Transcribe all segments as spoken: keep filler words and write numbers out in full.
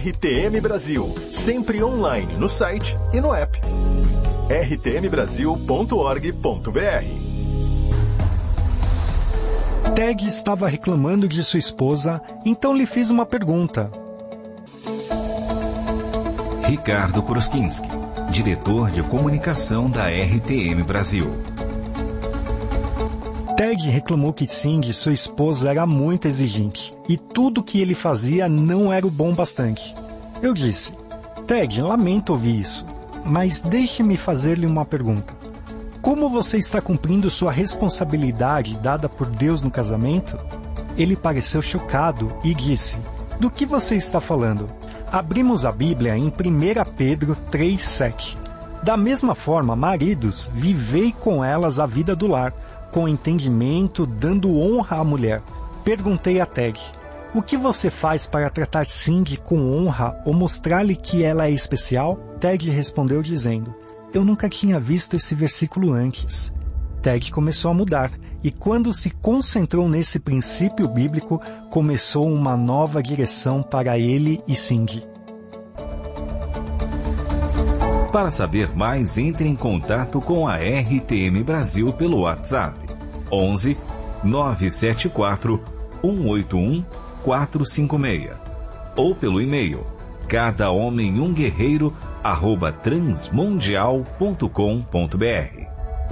R T M Brasil, sempre online no site e no app. r t m brasil ponto org ponto b r. Ted estava reclamando de sua esposa, então lhe fiz uma pergunta. Ricardo Kruskinski, diretor de comunicação da R T M Brasil. Ted reclamou que Cindy, sua esposa, era muito exigente e tudo que ele fazia não era o bom bastante. Eu disse, Ted, lamento ouvir isso, mas deixe-me fazer-lhe uma pergunta. Como você está cumprindo sua responsabilidade dada por Deus no casamento? Ele pareceu chocado e disse, do que você está falando? Abrimos a Bíblia em primeira Pedro três, sete. Da mesma forma, maridos, vivei com elas a vida do lar, com entendimento, dando honra à mulher. Perguntei a Ted, o que você faz para tratar Cindy com honra ou mostrar-lhe que ela é especial? Ted respondeu dizendo, eu nunca tinha visto esse versículo antes. Ted começou a mudar, e quando se concentrou nesse princípio bíblico, começou uma nova direção para ele e Cindy. Para saber mais, entre em contato com a R T M Brasil pelo WhatsApp onze, nove sete quatro, um oito um, quatro cinco seis ou pelo e-mail cada homem um guerreiro arroba transmundial ponto com ponto b r.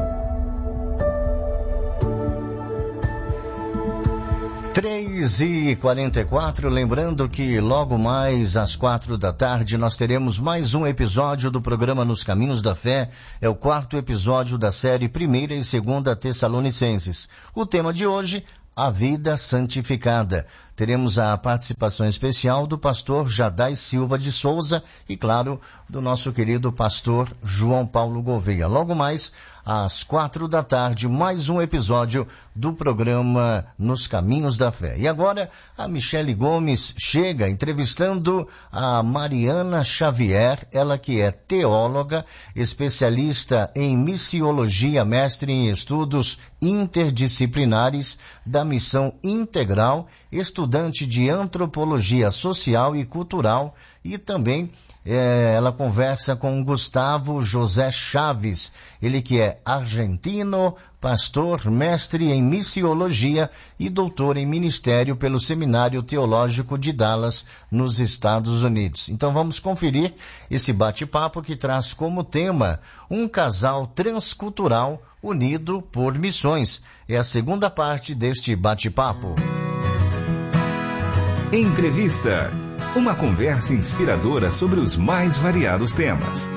três e quarenta e quatro, lembrando que logo mais às quatro da tarde nós teremos mais um episódio do programa Nos Caminhos da Fé. É o quarto episódio da série Primeira e Segunda Tessalonicenses. O tema de hoje, a vida santificada. Teremos a participação especial do pastor Jadai Silva de Souza e, claro, do nosso querido pastor João Paulo Gouveia. Logo mais, às quatro da tarde, mais um episódio do programa Nos Caminhos da Fé. E agora, a Michele Gomes chega entrevistando a Mariana Xavier, ela que é teóloga, especialista em missiologia, mestre em estudos interdisciplinares da Missão Integral, estudante de antropologia social e cultural e também é, ela conversa com Gustavo José Chaves, ele que é argentino, pastor, mestre em missiologia e doutor em ministério pelo Seminário Teológico de Dallas, nos Estados Unidos. Então vamos conferir esse bate-papo que traz como tema um casal transcultural unido por missões. É a segunda parte deste bate-papo. Entrevista. Uma conversa inspiradora sobre os mais variados temas.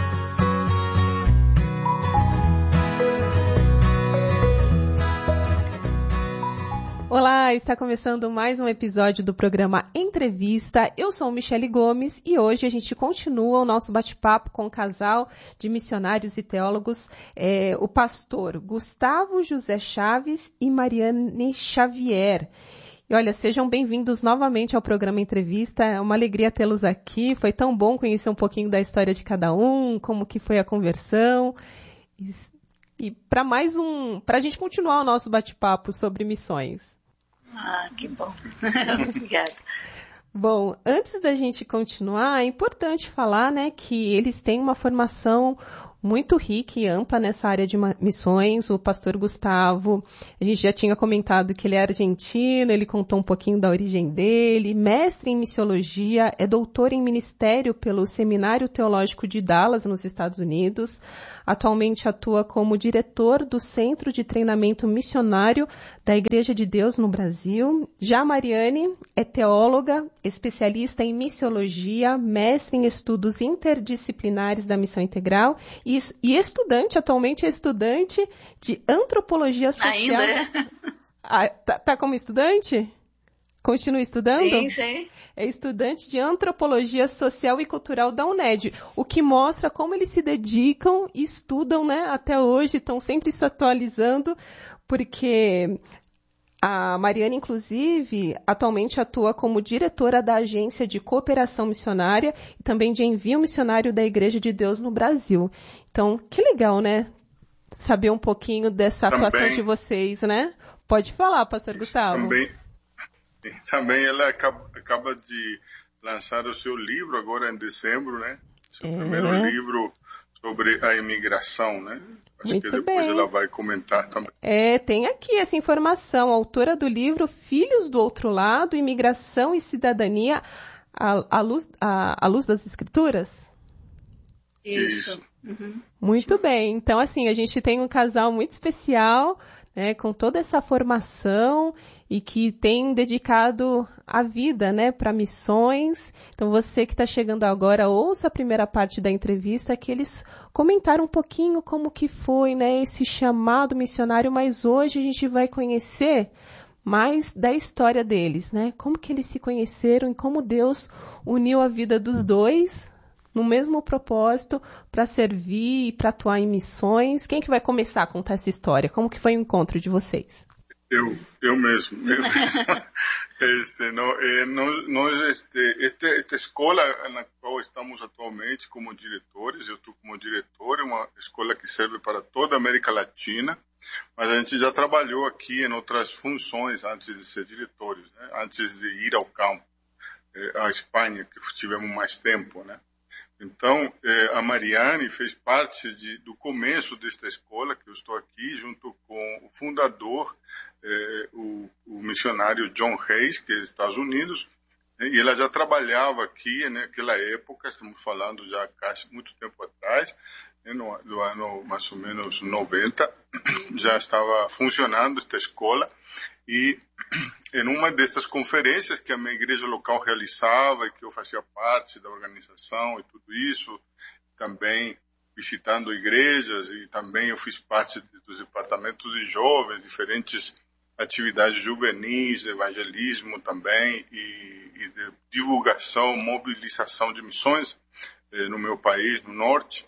Olá, está começando mais um episódio do programa Entrevista. Eu sou Michele Gomes e hoje a gente continua o nosso bate-papo com o casal de missionários e teólogos, é, o pastor Gustavo José Chaves e Mariane Xavier. E olha, sejam bem-vindos novamente ao programa Entrevista. É uma alegria tê-los aqui. Foi tão bom conhecer um pouquinho da história de cada um, como que foi a conversão. E, e para mais um, para a gente continuar o nosso bate-papo sobre missões. Ah, que bom. Obrigada. Bom, antes da gente continuar, é importante falar, né, que eles têm uma formação muito rica e ampla nessa área de missões. O pastor Gustavo, a gente já tinha comentado que ele é argentino, ele contou um pouquinho da origem dele, mestre em missiologia, é doutor em ministério pelo Seminário Teológico de Dallas, nos Estados Unidos. Atualmente atua como diretor do Centro de Treinamento Missionário da Igreja de Deus no Brasil. Já a Mariane é teóloga, especialista em missiologia, mestre em estudos interdisciplinares da Missão Integral e, e estudante, atualmente é estudante de antropologia social. Ainda é? Ah, tá, tá como estudante? Continua estudando? Sim, sim. É estudante de antropologia social e cultural da UNED, o que mostra como eles se dedicam e estudam, né, até hoje, estão sempre se atualizando, porque a Mariana, inclusive, atualmente atua como diretora da Agência de Cooperação Missionária e também de Envio Missionário da Igreja de Deus no Brasil. Então, que legal, né? Saber um pouquinho dessa também, atuação de vocês, né? Pode falar, pastor Gustavo. Também, também ela acaba, acaba de lançar o seu livro agora em dezembro, né? Seu é. primeiro livro sobre a imigração, né? Acho Muito que depois bem. ela vai comentar também. É, tem aqui essa informação, autora do livro Filhos do Outro Lado, Imigração e Cidadania à, à, luz, à, à luz das Escrituras? Isso. Uhum. Muito bem. Então, assim, a gente tem um casal muito especial, né, com toda essa formação e que tem dedicado a vida, né, para missões. Então, você que está chegando agora, ouça a primeira parte da entrevista, que eles comentaram um pouquinho como que foi, né, esse chamado missionário, mas hoje a gente vai conhecer mais da história deles, né, como que eles se conheceram e como Deus uniu a vida dos dois no mesmo propósito, para servir e para atuar em missões. Quem que vai começar a contar essa história? Como que foi o encontro de vocês? Eu, eu mesmo. Eu mesmo. Este, no, eh, nós, nós, este, este, esta escola na qual estamos atualmente como diretores, eu estou como diretor, é uma escola que serve para toda a América Latina, mas a gente já trabalhou aqui em outras funções antes de ser diretores, né? Antes de ir ao campo, eh, à Espanha, que tivemos mais tempo, né? Então, eh, a Mariane fez parte de, do começo desta escola, que eu estou aqui, junto com o fundador, eh, o, o missionário John Hayes, que é dos Estados Unidos, né, e ela já trabalhava aqui naquela época, estamos falando já há muito tempo atrás, né, no, no ano mais ou menos noventa, já estava funcionando esta escola, e em uma dessas conferências que a minha igreja local realizava e que eu fazia parte da organização e tudo isso, também visitando igrejas, e também eu fiz parte dos departamentos de jovens, diferentes atividades juvenis, evangelismo também, e, e de divulgação, mobilização de missões eh, no meu país, no norte.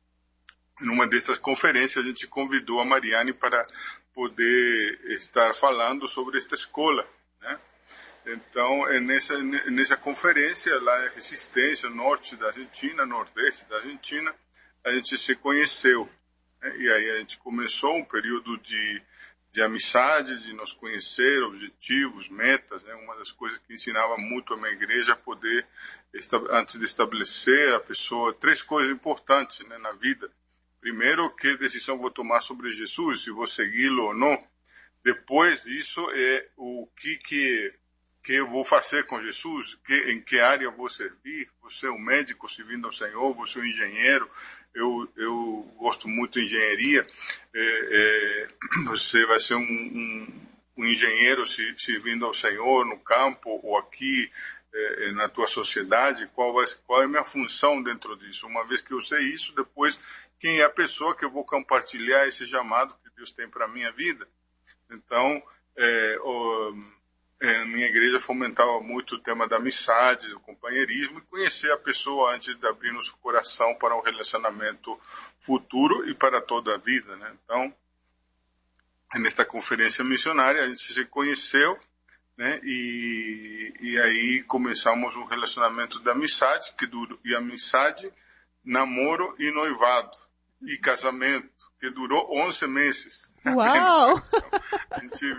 Numa dessas conferências a gente convidou a Mariane para poder estar falando sobre esta escola, né? Então, é nessa, nessa conferência, lá em Resistência, norte da Argentina, nordeste da Argentina, a gente se conheceu, né? E aí a gente começou um período de, de amizade, de nos conhecer, objetivos, metas, né? Uma das coisas que ensinava muito a minha igreja, poder, antes de estabelecer a pessoa, três coisas importantes, né, na vida. Primeiro, que decisão vou tomar sobre Jesus, se vou segui-lo ou não. Depois disso, é o que, que, que eu vou fazer com Jesus, que, em que área vou servir. Você é um médico servindo ao Senhor, você é um engenheiro, eu, eu gosto muito de engenharia. É, é, você vai ser um, um, um engenheiro servindo ao Senhor no campo ou aqui é, na tua sociedade. Qual, vai, qual é a minha função dentro disso? Uma vez que eu sei isso, depois quem é a pessoa que eu vou compartilhar esse chamado que Deus tem para a minha vida. Então, é, o, é, a minha igreja fomentava muito o tema da amizade, do companheirismo, e conhecer a pessoa antes de abrir nosso coração para um relacionamento futuro e para toda a vida, né? Então, nesta conferência missionária, a gente se conheceu, né? E, e aí começamos um relacionamento de amizade, que durou, e amizade, namoro e noivado. E casamento, que durou onze meses. Uau! a, gente,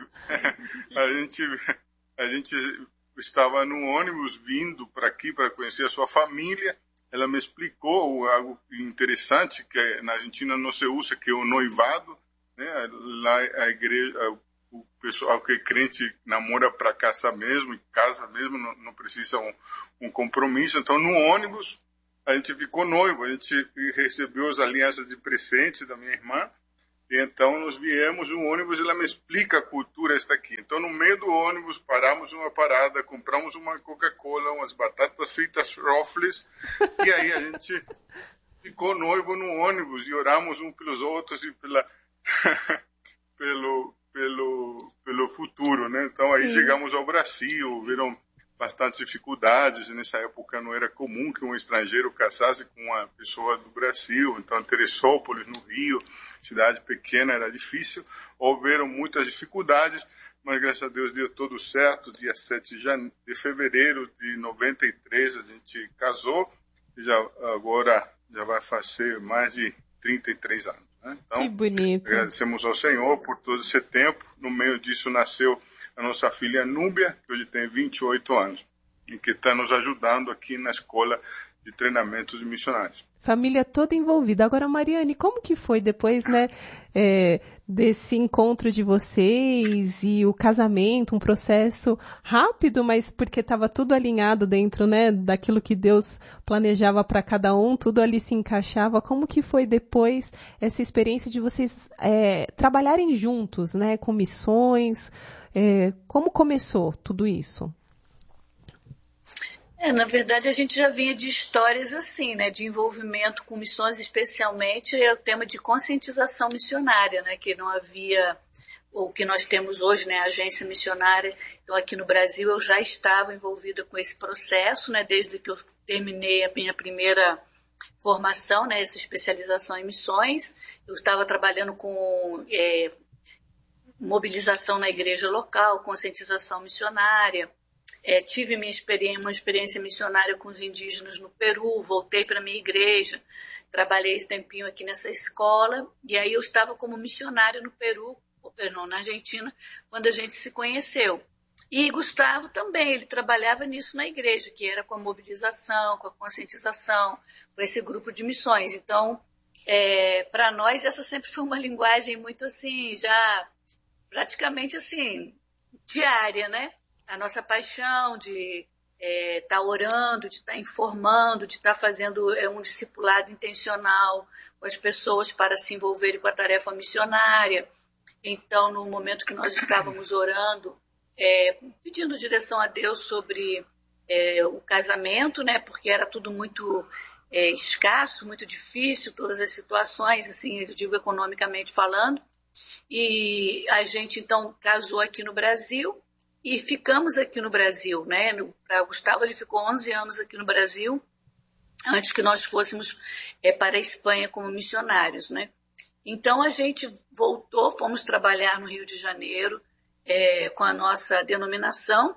a, gente, a gente estava no ônibus vindo para aqui para conhecer a sua família. Ela me explicou algo interessante, que na Argentina não se usa, que é o noivado, né? Lá a igreja, o pessoal que é crente namora para casar mesmo, e casa mesmo, não, não precisa um, um compromisso. Então, no ônibus, a gente ficou noivo, a gente recebeu as alianças de presente da minha irmã, e então nós viemos no ônibus e ela me explica a cultura esta aqui. Então, no meio do ônibus, paramos numa parada, compramos uma Coca-Cola, umas batatas fritas Ruffles, e aí a gente ficou noivo no ônibus e oramos uns pelos outros e pela, pelo, pelo, pelo futuro, né? Então, aí Sim. chegamos ao Brasil, viram bastantes dificuldades. Nessa época não era comum que um estrangeiro casasse com uma pessoa do Brasil. Então, Teresópolis, no Rio, cidade pequena, era difícil. Houveram muitas dificuldades, mas graças a Deus deu tudo certo. Dia sete de fevereiro de noventa e três a gente casou, e já, agora já vai fazer mais de trinta e três anos. Né? Então, que bonito. Agradecemos ao Senhor por todo esse tempo. No meio disso nasceu a nossa filha Núbia, que hoje tem vinte e oito anos. e que está nos ajudando aqui na escola de treinamento de missionários. Família toda envolvida. Agora, Mariane, como que foi depois, né, é, desse encontro de vocês e o casamento, um processo rápido, mas porque estava tudo alinhado dentro, né, daquilo que Deus planejava para cada um, tudo ali se encaixava. Como que foi depois essa experiência de vocês é, trabalharem juntos, né, com missões? É, como começou tudo isso? É, na verdade, a gente já vinha de histórias assim, né, de envolvimento com missões, especialmente é o tema de conscientização missionária, né, que não havia o que nós temos hoje, né, a agência missionária. Então, aqui no Brasil, eu já estava envolvida com esse processo, né, desde que eu terminei a minha primeira formação, né, essa especialização em missões. Eu estava trabalhando com é, mobilização na igreja local, conscientização missionária. É, tive minha experiência, uma experiência missionária com os indígenas no Peru, voltei para a minha igreja, trabalhei esse tempinho aqui nessa escola, e aí eu estava como missionária no Peru, ou perdão, na Argentina, quando a gente se conheceu. E Gustavo também, ele trabalhava nisso na igreja, que era com a mobilização, com a conscientização, com esse grupo de missões. Então, é, para nós, essa sempre foi uma linguagem muito assim, já praticamente assim, diária, né? A nossa paixão de estar é, tá orando, de estar tá informando, de estar tá fazendo é, um discipulado intencional com as pessoas para se envolverem com a tarefa missionária. Então, no momento que nós estávamos orando, é, pedindo direção a Deus sobre é, o casamento, né, porque era tudo muito é, escasso, muito difícil, todas as situações, assim, eu digo economicamente falando. E a gente, então, casou aqui no Brasil. E ficamos aqui no Brasil, né? Para Gustavo, ele ficou onze anos aqui no Brasil, antes que nós fôssemos é, para a Espanha como missionários, né? Então, a gente voltou, fomos trabalhar no Rio de Janeiro é, com a nossa denominação,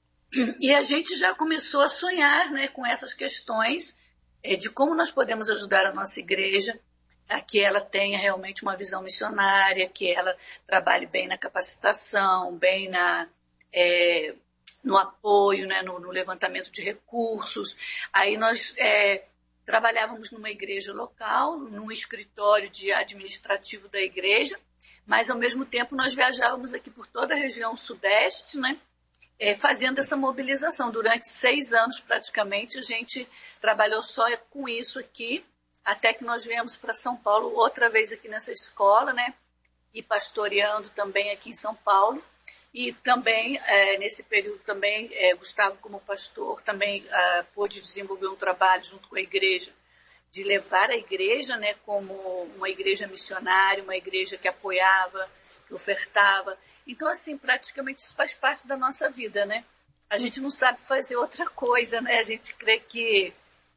e a gente já começou a sonhar, né, com essas questões é, de como nós podemos ajudar a nossa igreja a que ela tenha realmente uma visão missionária, que ela trabalhe bem na capacitação, bem na... É, no apoio, né, no, no levantamento de recursos. Aí nós é, trabalhávamos numa igreja local, num escritório de administrativo da igreja, mas ao mesmo tempo nós viajávamos aqui por toda a região sudeste, né, é, fazendo essa mobilização. Durante seis anos, praticamente, a gente trabalhou só com isso aqui, até que nós viemos para São Paulo, outra vez aqui nessa escola, né, e pastoreando também aqui em São Paulo. E também, é, nesse período também, é, Gustavo como pastor também é, pôde desenvolver um trabalho junto com a igreja, de levar a igreja, né, como uma igreja missionária, uma igreja que apoiava, que ofertava. Então, assim, praticamente isso faz parte da nossa vida, né? A gente não sabe fazer outra coisa, né? A gente crê que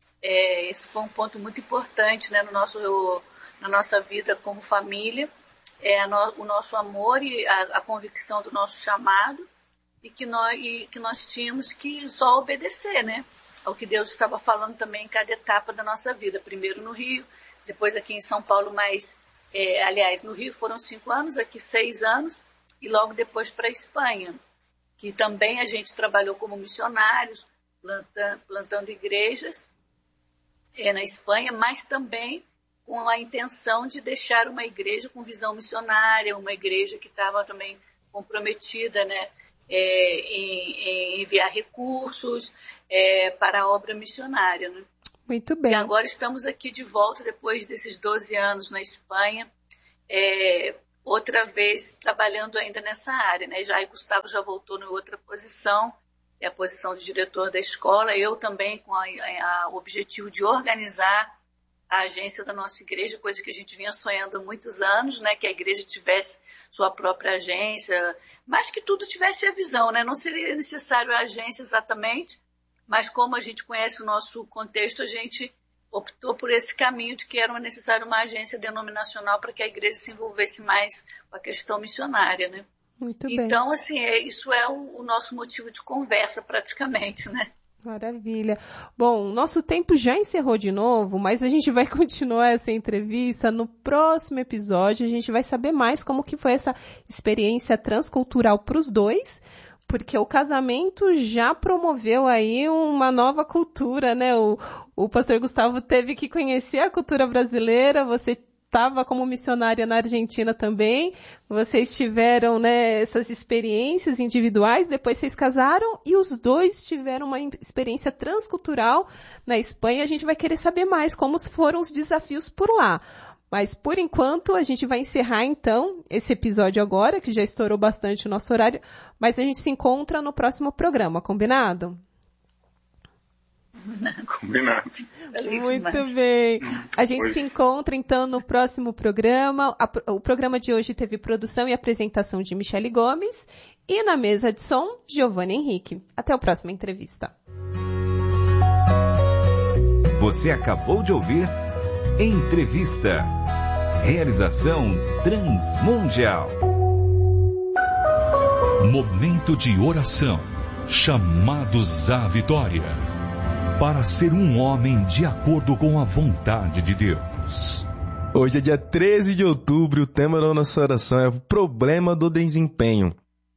é, esse foi um ponto muito importante, né, no nosso, na nossa vida como família. É a no, o nosso amor e a, a convicção do nosso chamado e que, nós, e que nós tínhamos que só obedecer, né, ao que Deus estava falando também em cada etapa da nossa vida. Primeiro no Rio, depois aqui em São Paulo, mas, é, aliás, no Rio foram cinco anos, aqui seis anos, e logo depois para a Espanha, que também a gente trabalhou como missionários, plantando, plantando igrejas é, na Espanha, mas também com a intenção de deixar uma igreja com visão missionária, uma igreja que estava também comprometida, né, é, em, em enviar recursos é, para a obra missionária. Né? Muito bem. E agora estamos aqui de volta, depois desses doze anos na Espanha, é, outra vez trabalhando ainda nessa área. Né? Já, e Gustavo já voltou em outra posição, é a posição de diretor da escola, eu também com o objetivo de organizar a agência da nossa igreja, coisa que a gente vinha sonhando há muitos anos, né, que a igreja tivesse sua própria agência, mas que tudo tivesse a visão, né, não seria necessário a agência exatamente, mas como a gente conhece o nosso contexto, a gente optou por esse caminho de que era necessário uma agência denominacional para que a igreja se envolvesse mais com a questão missionária, né. Muito bem. Então, assim, é, isso é o, o nosso motivo de conversa praticamente, né. Maravilha. Bom, nosso tempo já encerrou de novo, mas a gente vai continuar essa entrevista no próximo episódio. A gente vai saber mais como que foi essa experiência transcultural para os dois, porque o casamento já promoveu aí uma nova cultura, né? O, o pastor Gustavo teve que conhecer a cultura brasileira, você estava como missionária na Argentina também, vocês tiveram, né, essas experiências individuais, depois vocês casaram e os dois tiveram uma experiência transcultural na Espanha. A gente vai querer saber mais como foram os desafios por lá. Mas, por enquanto, a gente vai encerrar, então, esse episódio agora, que já estourou bastante o nosso horário, mas a gente se encontra no próximo programa, combinado? Combinado. Muito bem. A gente se encontra, então, no próximo programa. O programa de hoje teve produção e apresentação de Michele Gomes e na mesa de som, Giovanni Henrique. Até a próxima entrevista. Você acabou de ouvir Entrevista. Realização Transmundial. Momento de oração. Chamados à vitória. Para ser um homem de acordo com a vontade de Deus. Hoje é dia treze de outubro e o tema da nossa oração é o problema do desempenho.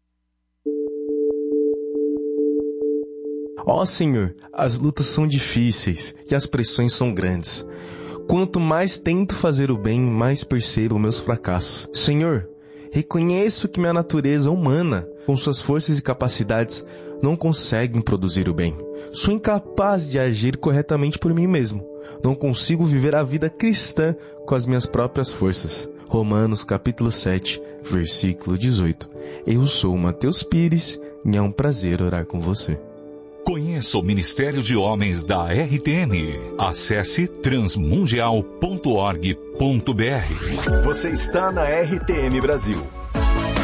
Ó Senhor, as lutas são difíceis e as pressões são grandes. Quanto mais tento fazer o bem, mais percebo meus fracassos. Senhor, reconheço que minha natureza humana, com suas forças e capacidades, não consegue produzir o bem. Sou incapaz de agir corretamente por mim mesmo. Não consigo viver a vida cristã com as minhas próprias forças. Romanos capítulo sete, versículo dezoito. Eu sou Matheus Pires e é um prazer orar com você. Conheça o Ministério de Homens da R T M. Acesse transmundial ponto org ponto br. Você está na R T M Brasil.